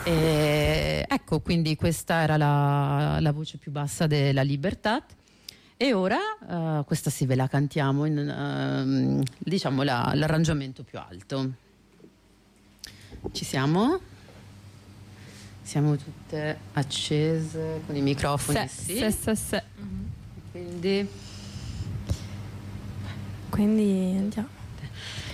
E ecco, quindi questa era la voce più bassa della Libertad. E ora questa sì, ve la cantiamo in diciamo l'arrangiamento più alto. Ci siamo? Siamo tutte accese con i microfoni? Sì. Quindi andiamo.